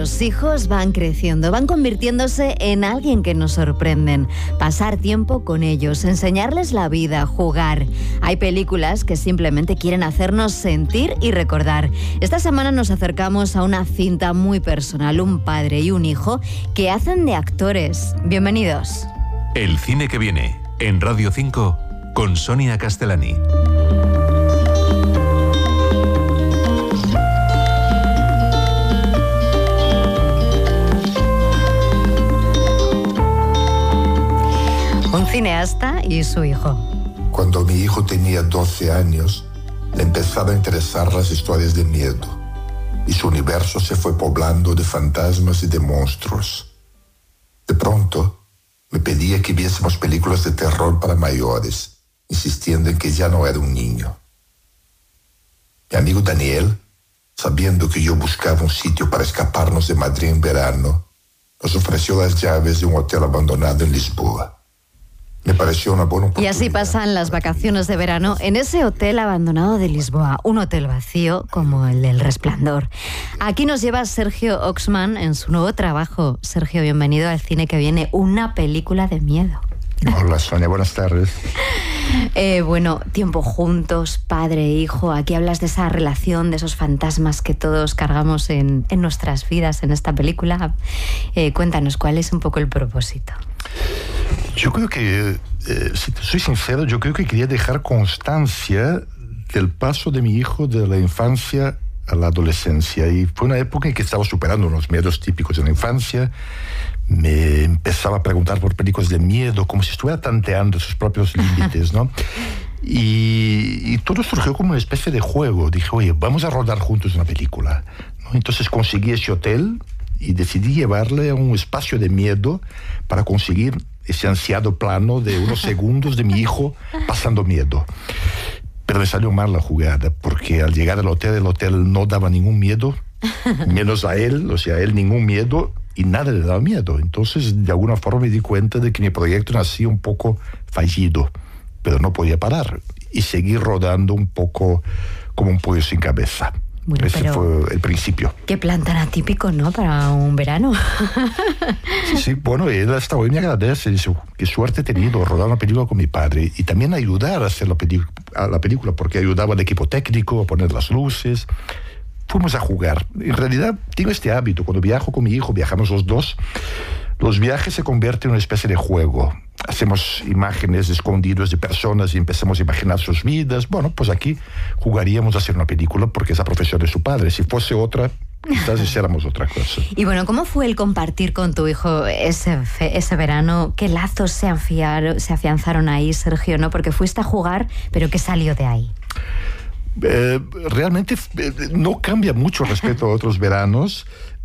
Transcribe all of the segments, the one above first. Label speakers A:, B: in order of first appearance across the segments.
A: nuestros hijos van creciendo, van convirtiéndose en alguien que nos sorprenden. Pasar tiempo con ellos, enseñarles la vida, jugar. Hay películas que simplemente quieren hacernos sentir y recordar. Esta semana nos acercamos a una cinta muy personal, un padre y un hijo que hacen de actores. Bienvenidos.
B: El cine que viene, en Radio 5, con Sonia Castellani.
A: Un cineasta y su hijo.
C: Cuando mi hijo tenía 12 años, le empezaron a interesar las historias de miedo, y su universo se fue poblando de fantasmas y de monstruos. De pronto, me pedía que viésemos películas de terror para mayores, insistiendo en que ya no era un niño. Mi amigo Daniel, sabiendo que yo buscaba un sitio para escaparnos de Madrid en verano, nos ofreció las llaves de un hotel abandonado en Lisboa. Me pareció una buena oportunidad.
A: Y así pasan las vacaciones de verano en ese hotel abandonado de Lisboa, un hotel vacío como el del Resplandor. Aquí nos lleva Sergio Oxman en su nuevo trabajo. Sergio, bienvenido al cine que viene, una película de miedo.
D: Hola Sonia, buenas tardes.
A: Bueno, tiempo juntos, padre e hijo. Aquí hablas de esa relación, de esos fantasmas que todos cargamos en nuestras vidas en esta película. Cuéntanos, ¿cuál es un poco el propósito?
D: Yo creo que, si te soy sincero, yo creo que quería dejar constancia del paso de mi hijo de la infancia a la adolescencia. Y fue una época en que estaba superando unos miedos típicos de la infancia. Me empezaba a preguntar por películas de miedo, como si estuviera tanteando sus propios límites, ¿no? Y todo surgió como una especie de juego. Dije, oye, vamos a rodar juntos una película, ¿no? Entonces conseguí ese hotel y decidí llevarle a un espacio de miedo para conseguir ese ansiado plano de unos segundos de mi hijo pasando miedo. Pero me salió mal la jugada, porque al llegar al hotel, el hotel no daba ningún miedo, menos a él, o sea, a él ningún miedo, y nada le daba miedo. Entonces, de alguna forma me di cuenta de que mi proyecto nacía un poco fallido, pero no podía parar, y seguir rodando un poco como un pollo sin cabeza.
A: Bueno,
D: ese fue el principio.
A: Qué plan tan atípico, ¿no? Para un verano.
D: Sí, bueno, él hasta hoy me agradece. Dice, qué suerte he tenido rodar una película con mi padre y también ayudar a hacer la película, porque ayudaba al equipo técnico a poner las luces. Fuimos a jugar. En realidad, tengo este hábito. Cuando viajo con mi hijo, viajamos los dos. Los viajes se convierten en una especie de juego. Hacemos imágenes escondidas de personas y empezamos a imaginar sus vidas. Bueno, pues aquí jugaríamos a hacer una película porque es la profesión de su padre. Si fuese otra, quizás hiciéramos otra cosa.
A: Y bueno, ¿cómo fue el compartir con tu hijo ese verano? ¿Qué lazos se afianzaron ahí, Sergio? ¿No? Porque fuiste a jugar, pero ¿qué salió de ahí?
D: Realmente no cambia mucho respecto a otros veranos.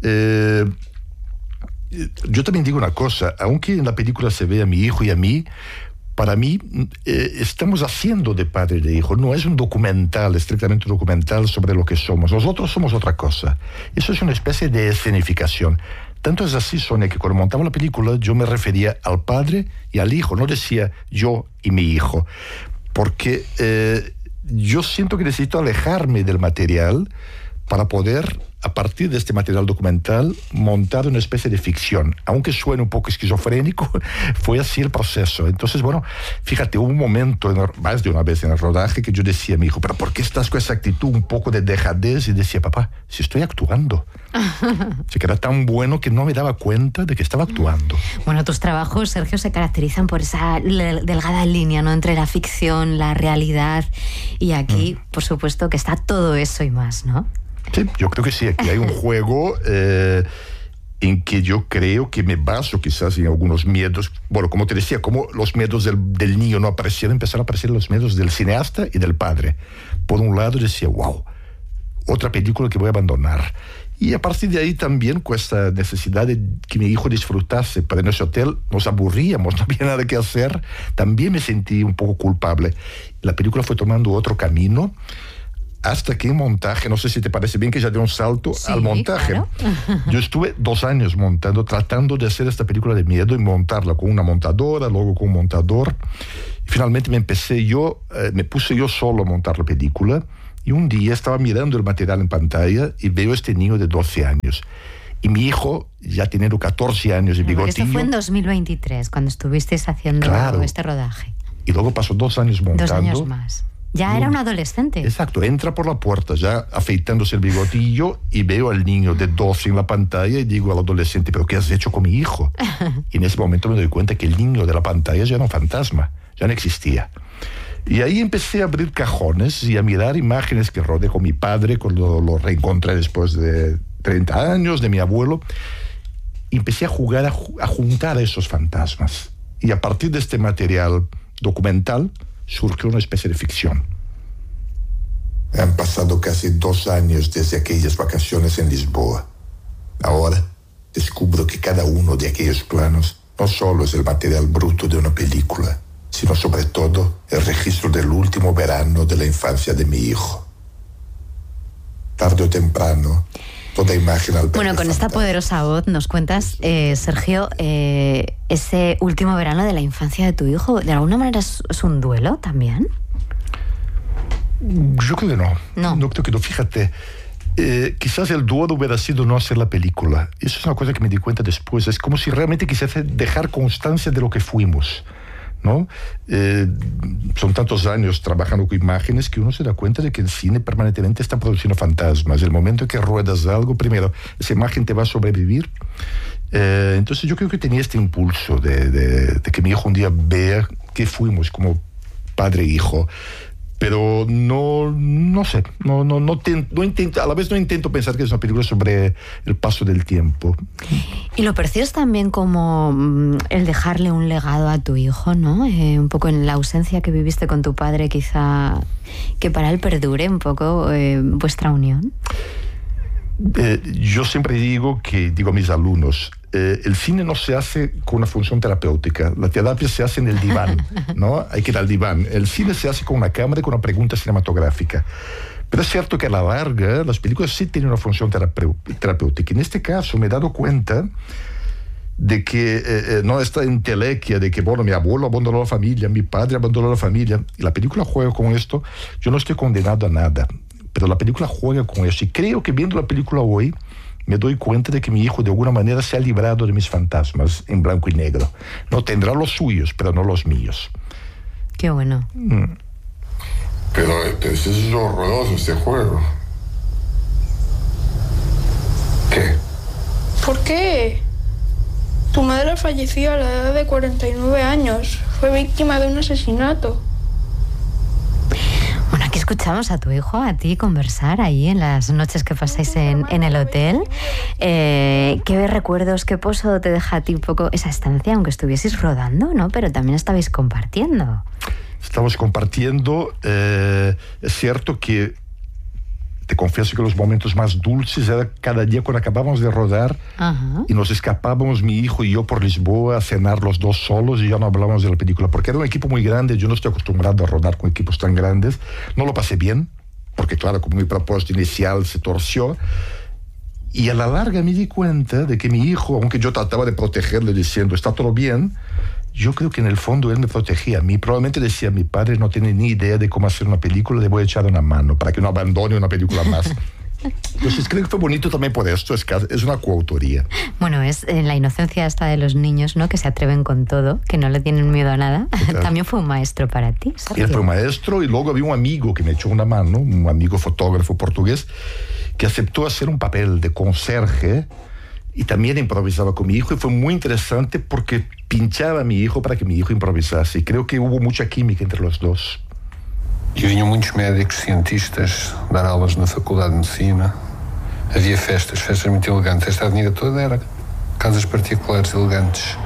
D: Yo también digo una cosa, aunque en la película se ve a mi hijo y a mí, para mí estamos haciendo de padre y de hijo. No es un documental, estrictamente documental sobre lo que somos. Nosotros somos otra cosa. Eso es una especie de escenificación. Tanto es así, Sonia, que cuando montaba la película yo me refería al padre y al hijo, no decía yo y mi hijo, porque yo siento que necesito alejarme del material para poder, a partir de este material documental, montar una especie de ficción. Aunque suene un poco esquizofrénico, fue así el proceso. Entonces, bueno, fíjate, hubo un momento, más de una vez en el rodaje, que yo decía a mi hijo, ¿pero por qué estás con esa actitud un poco de dejadez? Y decía, papá, si estoy actuando. Así que era tan bueno que no me daba cuenta de que estaba actuando.
A: Bueno, tus trabajos, Sergio, se caracterizan por esa delgada línea, ¿no?, entre la ficción, la realidad, y aquí, por supuesto, que está todo eso y más, ¿no?
D: Sí, yo creo que sí, aquí hay un juego en que yo creo que me baso quizás en algunos miedos. Bueno, como te decía, como los miedos del niño no aparecieron, empezaron a aparecer los miedos del cineasta y del padre. Por un lado decía, wow, otra película que voy a abandonar. Y a partir de ahí también, con esta necesidad de que mi hijo disfrutase, pero en ese hotel nos aburríamos, no había nada que hacer, también me sentí un poco culpable. La película fue tomando otro camino, hasta que en montaje, no sé si te parece bien que ya dé un salto al montaje. Claro. Yo estuve 2 años montando, tratando de hacer esta película de miedo y montarla con una montadora, luego con un montador. Y finalmente me puse yo solo a montar la película y un día estaba mirando el material en pantalla y veo a este niño de 12 años. Y mi hijo, ya teniendo 14 años y bigotillo...
A: Esto fue en 2023, cuando estuvisteis haciendo este rodaje.
D: Y luego pasó 2 años montando.
A: 2 años más. Ya era un adolescente.
D: Exacto, entra por la puerta ya afeitándose el bigotillo y veo al niño de 12 en la pantalla y digo al adolescente, ¿pero qué has hecho con mi hijo? Y en ese momento me doy cuenta que el niño de la pantalla ya era un fantasma, ya no existía. Y ahí empecé a abrir cajones y a mirar imágenes que rodé con mi padre cuando lo reencontré después de 30 años, de mi abuelo. Y empecé a jugar, a juntar esos fantasmas. Y a partir de este material documental surgió una especie de ficción.
C: Han pasado casi 2 años desde aquellas vacaciones en Lisboa. Ahora descubro que cada uno de aquellos planos no solo es el material bruto de una película, sino sobre todo el registro del último verano de la infancia de mi hijo. Tarde o temprano, toda imagen al...
A: Bueno, con esta poderosa voz nos cuentas, Sergio, ese último verano de la infancia de tu hijo. ¿De alguna manera es un duelo también?
D: Yo creo que no. No creo que no. Fíjate, quizás el duelo hubiera sido no hacer la película. Eso es una cosa que me di cuenta después. Es como si realmente quisiese dejar constancia de lo que fuimos, ¿no? Son tantos años trabajando con imágenes que uno se da cuenta de que el cine permanentemente está produciendo fantasmas. El momento en que ruedas algo, primero, esa imagen te va a sobrevivir. Entonces yo creo que tenía este impulso de que mi hijo un día vea que fuimos como padre e hijo. Pero no sé, no intento, a la vez no intento pensar que es una película sobre el paso del tiempo.
A: Y lo percibes también como el dejarle un legado a tu hijo, ¿no? Un poco en la ausencia que viviste con tu padre, quizá que para él perdure un poco vuestra unión.
D: Yo siempre digo a mis alumnos, el cine no se hace con una función terapéutica, la terapia se hace en el diván, ¿no? Hay que ir al diván. El cine se hace con una cámara y con una pregunta cinematográfica. Pero es cierto que a la larga las películas sí tienen una función terapéutica. En este caso me he dado cuenta de que no esta entelequia de que, bueno, mi abuelo abandonó la familia, mi padre abandonó la familia, y la película juega con esto. Yo no estoy condenado a nada, pero la película juega con eso. Y creo que viendo la película hoy, me doy cuenta de que mi hijo de alguna manera se ha librado de mis fantasmas en blanco y negro. No tendrá los suyos, pero no los míos.
A: Qué bueno.
C: Pero es horroroso este juego. ¿Qué?
E: ¿Por qué? Tu madre falleció a la edad de 49 años. Fue víctima de un asesinato.
A: Bueno, aquí escuchamos a tu hijo, a ti, conversar ahí en las noches que pasáis en el hotel. ¿Qué recuerdos, qué pozo te deja a ti un poco esa estancia, aunque estuvieseis rodando, ¿no? Pero también estabais compartiendo.
D: Estamos compartiendo. Es cierto que te confieso que los momentos más dulces era cada día cuando acabábamos de rodar. Ajá. Y nos escapábamos, mi hijo y yo, por Lisboa a cenar los dos solos y ya no hablábamos de la película, porque era un equipo muy grande. Yo no estoy acostumbrado a rodar con equipos tan grandes. No lo pasé bien, porque claro, como mi propósito inicial se torció. Y a la larga me di cuenta de que mi hijo, aunque yo trataba de protegerle diciendo, está todo bien, yo creo que en el fondo él me protegía a mí. Probablemente decía, mi padre no tiene ni idea de cómo hacer una película, le voy a echar una mano para que no abandone una película más. Entonces creo que fue bonito también por esto, es una coautoría.
A: Bueno, es la inocencia hasta de los niños, ¿no? Que se atreven con todo, que no le tienen miedo a nada. Exacto. También fue un maestro para ti, Sergio.
D: Él fue un maestro y luego había un amigo que me echó una mano, un amigo fotógrafo portugués, que aceptó hacer un papel de conserje y también improvisaba con mi hijo, y fue muy interesante porque pinchava a mi hijo para que mi hijo improvisase, y creo que hubo mucha química entre los dos.
F: E vinham muitos médicos, cientistas, dar aulas na Faculdade de Medicina. Havia festas muito elegantes. Esta avenida toda era casas particulares elegantes,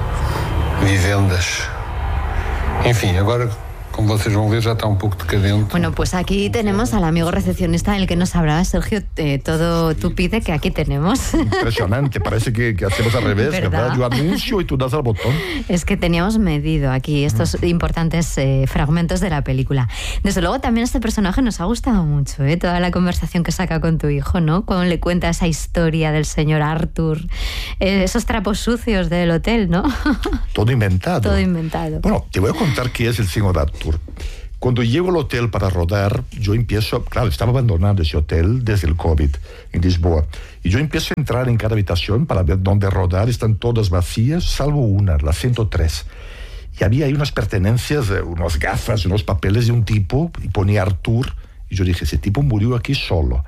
F: vivendas. Enfim, agora, como vocês vão ver, ya está un poco decadente.
A: Bueno, pues aquí tenemos al amigo recepcionista del que nos hablaba, Sergio. Todo tú pide, que aquí tenemos.
D: Impresionante, parece que hacemos al revés, ¿verdad? Yo anuncio y tú das al botón.
A: Es que teníamos medido aquí estos importantes fragmentos de la película. Desde luego también este personaje nos ha gustado mucho, toda la conversación que saca con tu hijo, ¿no? Cuando le cuenta esa historia del señor Arthur, esos trapos sucios del hotel, ¿no?
D: Todo inventado.
A: Todo inventado.
D: Bueno, te voy a contar qué es el señor Arthur. Cuando llego al hotel para rodar, yo empiezo, claro, estaba abandonado ese hotel desde el COVID en Lisboa, y yo empiezo a entrar en cada habitación para ver dónde rodar, están todas vacías, salvo una, la 103. Y había ahí unas pertenencias, unas gafas, unos papeles de un tipo, y ponía Artur, y yo dije, ese tipo murió aquí solo.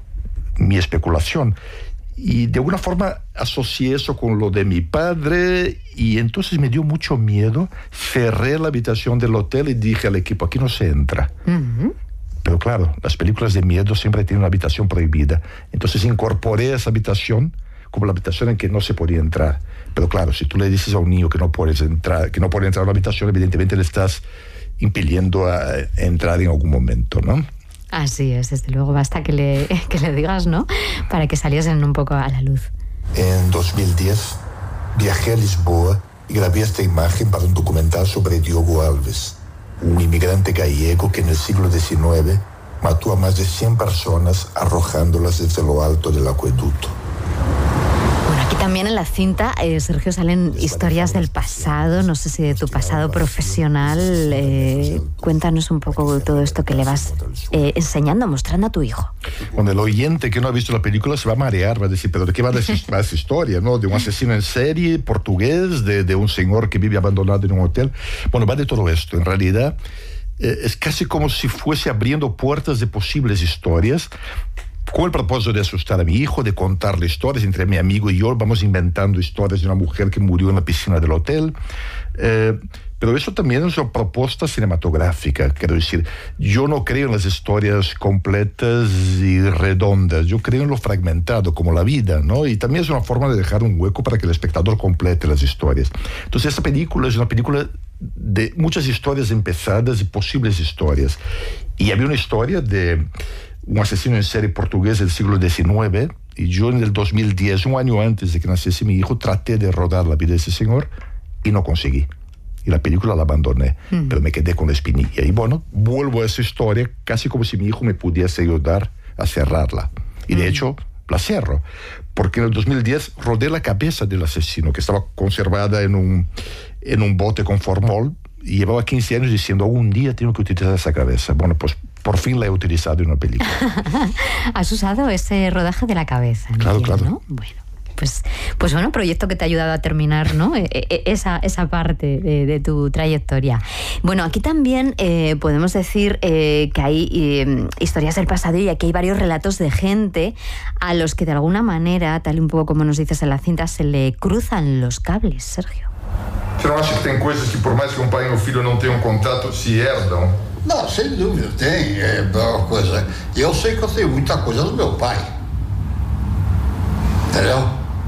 D: Mi especulación. Y de alguna forma asocié eso con lo de mi padre, y entonces me dio mucho miedo. Cerré la habitación del hotel y dije al equipo, aquí no se entra. Pero claro, las películas de miedo siempre tienen una habitación prohibida. Entonces incorporé esa habitación como la habitación en que no se podía entrar. Pero claro, si tú le dices a un niño que no puede entrar a una habitación, evidentemente le estás impidiendo a entrar en algún momento, ¿no?
A: Así es, desde luego, basta que le digas, ¿no? Para que saliesen un poco a la luz.
C: En 2010 viajé a Lisboa y grabé esta imagen para un documental sobre Diogo Alves, un inmigrante gallego que en el siglo XIX mató a más de 100 personas arrojándolas desde lo alto del acueducto.
A: Bueno, aquí también en la cinta, Sergio, salen historias del pasado, no sé si de tu pasado profesional. Cuéntanos un poco todo esto que le vas enseñando, mostrando a tu hijo.
D: Bueno, el oyente que no ha visto la película se va a marear, va a decir, pero ¿de qué va esa historia, no? De un asesino en serie portugués, de un señor que vive abandonado en un hotel. Bueno, va de todo esto. En realidad, es casi como si fuese abriendo puertas de posibles historias, con el propósito de asustar a mi hijo, de contarle historias. Entre mi amigo y yo vamos inventando historias de una mujer que murió en la piscina del hotel. Pero eso también es una propuesta cinematográfica. Quiero decir, yo no creo en las historias completas y redondas. Yo creo en lo fragmentado, como la vida, ¿no? Y también es una forma de dejar un hueco para que el espectador complete las historias. Entonces, esta película es una película de muchas historias empezadas y posibles historias. Y había una historia de un asesino en serie portugués del siglo XIX, y yo en el 2010, un año antes de que naciese mi hijo, traté de rodar la vida de ese señor y no conseguí. Y la película la abandoné, pero me quedé con la espinilla. Y bueno, vuelvo a esa historia casi como si mi hijo me pudiese ayudar a cerrarla. Y de hecho, la cierro. Porque en el 2010 rodé la cabeza del asesino, que estaba conservada en un bote con formol, y llevaba 15 años diciendo, algún día tengo que utilizar esa cabeza. Bueno, pues por fin la he utilizado en una película.
A: Has usado ese rodaje de la cabeza.
D: Claro, claro.
A: ¿No? Bueno. Pues bueno, proyecto que te ha ayudado a terminar, ¿no? esa parte de tu trayectoria. Bueno, aquí también podemos decir que hay historias del pasado, y aquí hay varios relatos de gente a los que de alguna manera, tal y un poco como nos dices en la cinta, se le cruzan los cables, Sergio.
G: Você não acha que tem coisas que, por mais que um pai e um filho não tenham contato, se herdam?
H: Não, sem dúvida, tem. É uma coisa. Eu sei que eu tenho muita coisa do meu pai. Entendeu?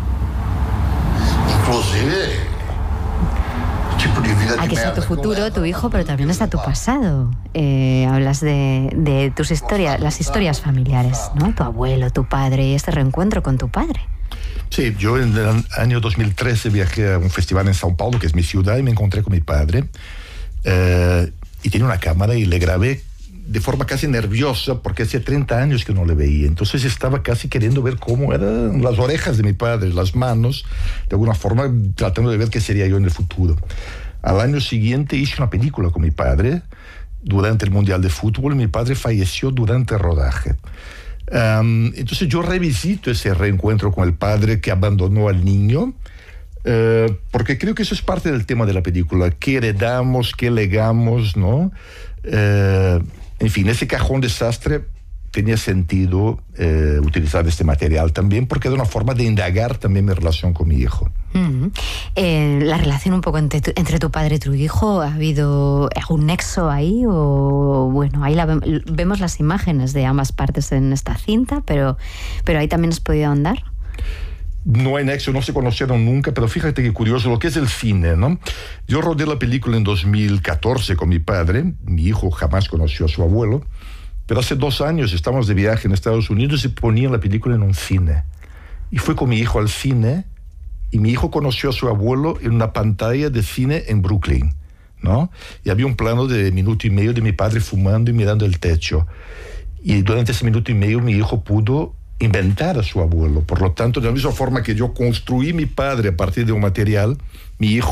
H: Inclusive, o tipo de vida de
A: Aquí está tu futuro, tu hijo, pero también está tu pasado. Hablas de tus historias, las historias familiares, ¿no? Tu abuelo, tu padre, y este reencuentro con tu padre.
D: Sí, yo en el año 2013 viajé a un festival en São Paulo, que es mi ciudad, y me encontré con mi padre. Y tenía una cámara y le grabé de forma casi nerviosa, porque hacía 30 años que no le veía. Entonces estaba casi queriendo ver cómo eran las orejas de mi padre, las manos, de alguna forma tratando de ver qué sería yo en el futuro. Al año siguiente hice una película con mi padre durante el Mundial de Fútbol, y mi padre falleció durante el rodaje. Entonces yo revisito ese reencuentro con el padre que abandonó al niño, porque creo que eso es parte del tema de la película. ¿Qué heredamos? ¿Qué legamos? ¿No? En fin, ese cajón desastre tenía sentido utilizar este material también, porque era una forma de indagar también mi relación con mi hijo.
A: La relación un poco entre tu padre y tu hijo, ¿ha habido algún nexo ahí? O bueno, ahí vemos las imágenes de ambas partes en esta cinta, pero ahí también has podido ahondar.
D: No hay nexo, no se conocieron nunca, pero fíjate qué curioso lo que es el cine, ¿no? Yo rodé la película en 2014 con mi padre. Mi hijo jamás conoció a su abuelo, pero hace 2 años estábamos de viaje en Estados Unidos y ponían la película en un cine. Y fui con mi hijo al cine, y mi hijo conoció a su abuelo en una pantalla de cine en Brooklyn, ¿no? Y había un plano de 1 minuto y medio de mi padre fumando y mirando el techo. Y durante ese 1 minuto y medio mi hijo pudo inventar a su abuelo. Por lo tanto, de la misma forma que yo construí mi padre a partir de un material, mi hijo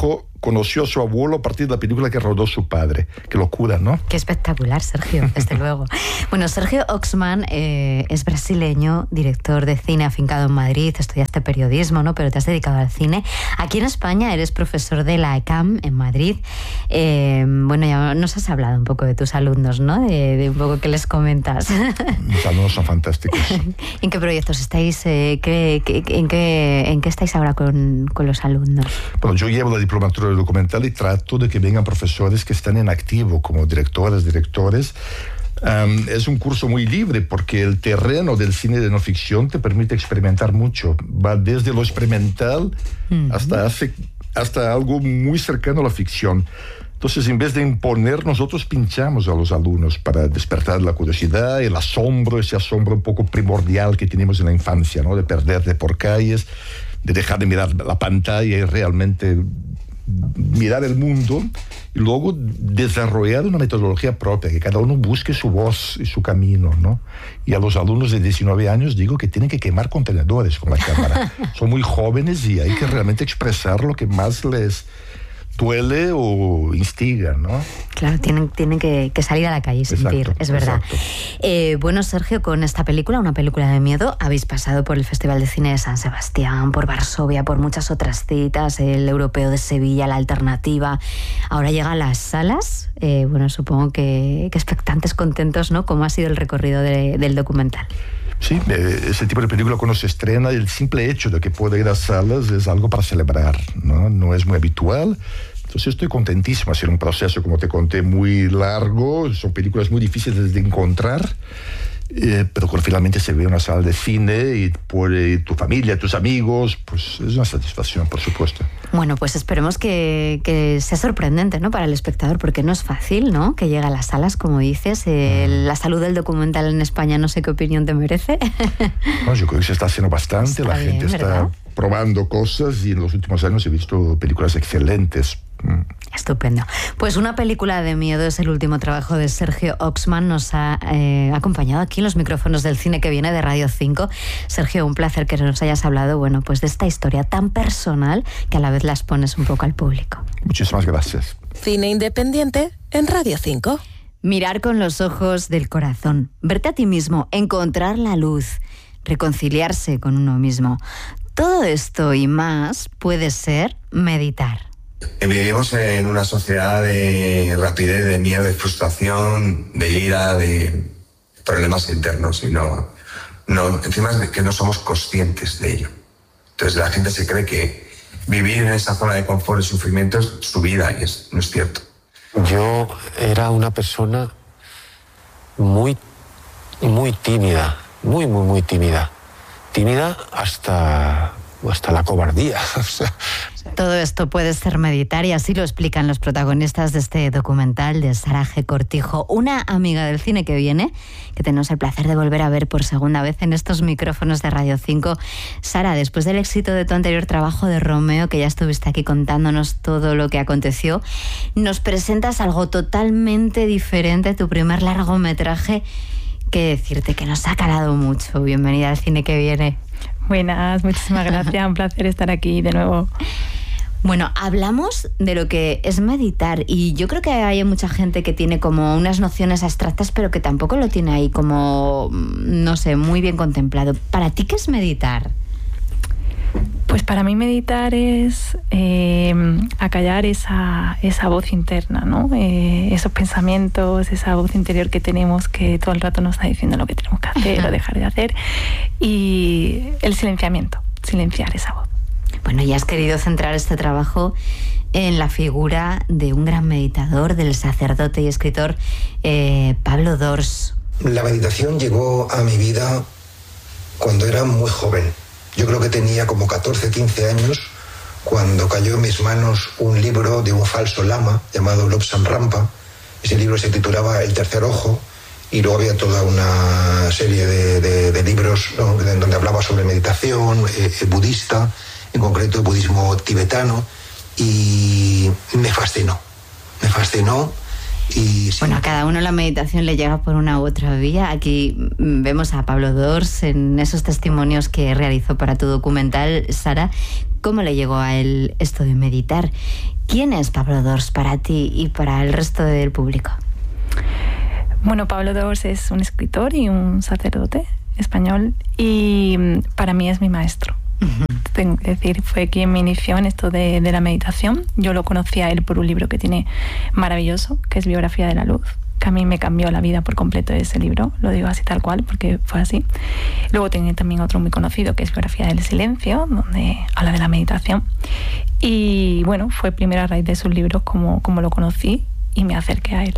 D: conoció a su abuelo a partir de la película que rodó su padre. Qué locura, ¿no?
A: Qué espectacular, Sergio, desde luego. Bueno, Sergio Oxman es brasileño, director de cine afincado en Madrid, estudiaste periodismo, ¿no? Pero te has dedicado al cine. Aquí en España eres profesor de la ECAM en Madrid. Bueno, ya nos has hablado un poco de tus alumnos, ¿no? De un poco qué les comentas.
D: Mis alumnos son fantásticos.
A: ¿En qué proyectos estáis? ¿En qué estáis ahora con los alumnos?
D: Bueno, yo llevo la diplomatura de documental y trato de que vengan profesores que están en activo como directores. Es un curso muy libre porque el terreno del cine de no ficción te permite experimentar mucho. Va desde lo experimental hasta algo muy cercano a la ficción. Entonces, en vez de imponer, nosotros pinchamos a los alumnos para despertar la curiosidad, el asombro, ese asombro un poco primordial que tenemos en la infancia, ¿no? De perderte por calles, de dejar de mirar la pantalla y realmente mirar el mundo, y luego desarrollar una metodología propia, que cada uno busque su voz y su camino, ¿no? Y a los alumnos de 19 años digo que tienen que quemar contenedores con la cámara. Son muy jóvenes y hay que realmente expresar lo que más les duele o instiga, ¿no?
A: Claro, tienen que salir a la calle y sentir, exacto, es verdad. Bueno, Sergio, con esta película, una película de miedo, habéis pasado por el Festival de Cine de San Sebastián, por Varsovia, por muchas otras citas, el Europeo de Sevilla, la Alternativa. Ahora llega a las salas. Bueno, supongo que expectantes, contentos, ¿no? ¿Cómo ha sido el recorrido del documental?
D: Sí, ese tipo de película cuando se estrena, el simple hecho de que pueda ir a salas es algo para celebrar, ¿no? No es muy habitual. Entonces estoy contentísimo. Ha sido un proceso, como te conté, muy largo. Son películas muy difíciles de encontrar, pero cuando finalmente se ve una sala de cine y por tu familia, tus amigos, pues es una satisfacción, por supuesto.
A: Bueno, pues esperemos que sea sorprendente, ¿no? Para el espectador, porque no es fácil, ¿no? Que llegue a las salas, como dices. La salud del documental en España, no sé qué opinión te merece.
D: No, yo creo que se está haciendo bastante. La gente está probando cosas y en los últimos años he visto películas excelentes.
A: Estupendo. Pues una película de miedo es el último trabajo de Sergio Oxman. Nos ha acompañado aquí en los micrófonos del Cine que Viene de Radio 5. Sergio, un placer que nos hayas hablado, bueno, pues de esta historia tan personal que a la vez las pones un poco al público.
D: Muchísimas gracias.
I: Cine independiente en Radio 5.
A: Mirar con los ojos del corazón, verte a ti mismo, encontrar la luz, reconciliarse con uno mismo. Todo esto y más puede ser meditar.
J: Vivimos en una sociedad de rapidez, de miedo, de frustración, de ira, de problemas internos y no encima es que no somos conscientes de ello. Entonces la gente se cree que vivir en esa zona de confort y sufrimiento es su vida y no es cierto.
K: Yo era una persona muy tímida, muy tímida. Tímida hasta la cobardía. O sea,
A: todo esto puede ser meditar y así lo explican los protagonistas de este documental de Sara G. Cortijo, una amiga del Cine que Viene, que tenemos el placer de volver a ver por segunda vez en estos micrófonos de Radio 5. Sara, después del éxito de tu anterior trabajo de Romeo, que ya estuviste aquí contándonos todo lo que aconteció, nos presentas algo totalmente diferente, tu primer largometraje. Que decirte que nos ha calado mucho. Bienvenida al Cine que Viene.
L: Buenas, muchísimas gracias, un placer estar aquí de nuevo.
A: Bueno, hablamos de lo que es meditar y yo creo que hay mucha gente que tiene como unas nociones abstractas pero que tampoco lo tiene ahí como, no sé, muy bien contemplado. ¿Para ti qué es meditar?
L: Pues para mí meditar es acallar esa voz interna, ¿no? Esos pensamientos, esa voz interior que tenemos que todo el rato nos está diciendo lo que tenemos que hacer o dejar de hacer, y el silenciamiento, silenciar esa voz.
A: Bueno, y has querido centrar este trabajo en la figura de un gran meditador, del sacerdote y escritor Pablo Dors.
M: La meditación llegó a mi vida cuando era muy joven. Yo creo que tenía como 14, 15 años cuando cayó en mis manos un libro de un falso lama llamado Lobsang Rampa. Ese libro se titulaba El tercer ojo y luego había toda una serie de libros, ¿no?, donde hablaba sobre meditación budista, en concreto el budismo tibetano, y me fascinó. Y sí.
A: Bueno, a cada uno la meditación le llega por una u otra vía. Aquí vemos a Pablo Dors en esos testimonios que realizó para tu documental. Sara, ¿cómo le llegó a él esto de meditar? ¿Quién es Pablo Dors para ti y para el resto del público?
L: Bueno, Pablo Dors es un escritor y un sacerdote español y para mí es mi maestro. Tengo que decir, fue quien me inició en esto de la meditación. Yo lo conocí a él por un libro que tiene maravilloso, que es Biografía de la Luz, que a mí me cambió la vida por completo ese libro, lo digo así tal cual, porque fue así. Luego tiene también otro muy conocido, que es Biografía del Silencio, donde habla de la meditación. Y bueno, fue primero a raíz de sus libros como lo conocí y me acerqué a él.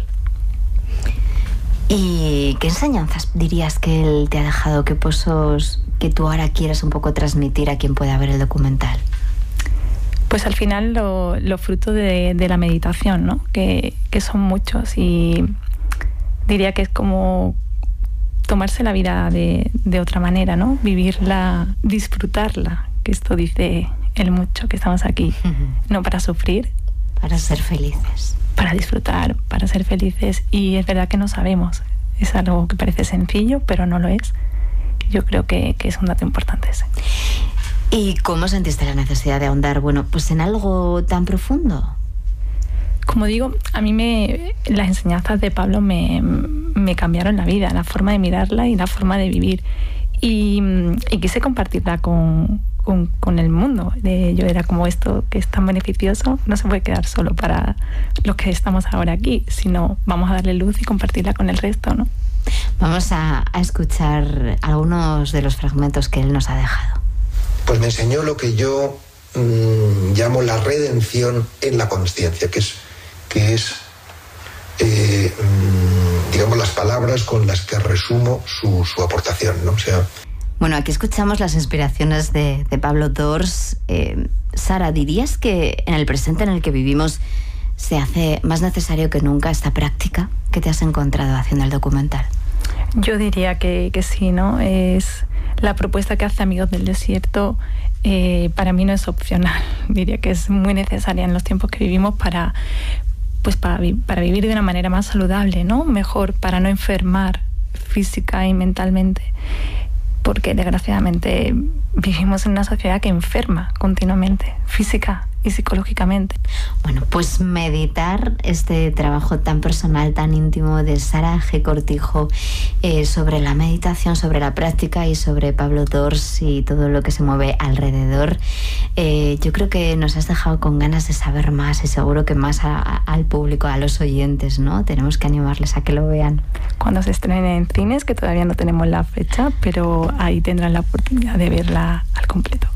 A: ¿Y qué enseñanzas dirías que él te ha dejado, qué pozos que tú ahora quieres un poco transmitir a quien pueda ver el documental?
L: Pues al final lo fruto de la meditación, ¿no? Que son muchos, y diría que es como tomarse la vida de otra manera, ¿no? Vivirla, disfrutarla, que esto dice él mucho, que estamos aquí, no para sufrir.
A: Para ser felices.
L: Para disfrutar, para ser felices. Y es verdad que no sabemos. Es algo que parece sencillo, pero no lo es. Yo creo que es un dato importante ese.
A: ¿Y cómo sentiste la necesidad de ahondar, bueno, pues en algo tan profundo?
L: Como digo, a mí las enseñanzas de Pablo me cambiaron la vida, la forma de mirarla y la forma de vivir. Y quise compartirla con el mundo. Yo era como, esto que es tan beneficioso no se puede quedar solo para los que estamos ahora aquí, sino vamos a darle luz y compartirla con el resto, ¿no?
A: Vamos a escuchar algunos de los fragmentos que él nos ha dejado.
M: Pues me enseñó lo que yo llamo la redención en la consciencia, que es digamos, las palabras con las que resumo su aportación, ¿no? O sea,
A: bueno, aquí escuchamos las inspiraciones de Pablo Dors. Sara, ¿dirías que en el presente en el que vivimos se hace más necesario que nunca esta práctica que te has encontrado haciendo el documental?
L: Yo diría que sí, ¿no? Es la propuesta que hace Amigos del Desierto. Para mí no es opcional. Diría que es muy necesaria en los tiempos que vivimos para vivir de una manera más saludable, ¿no? Mejor, para no enfermar física y mentalmente. Porque desgraciadamente vivimos en una sociedad que enferma continuamente, física y psicológicamente.
A: Bueno, pues meditar este trabajo tan personal, tan íntimo de Sara G. Cortijo sobre la meditación, sobre la práctica y sobre Pablo Dors y todo lo que se mueve alrededor. Yo creo que nos has dejado con ganas de saber más y seguro que más al público, a los oyentes, ¿no? Tenemos que animarles a que lo vean.
L: Cuando se estrene en cines, que todavía no tenemos la fecha, pero ahí tendrán la oportunidad de verla al completo.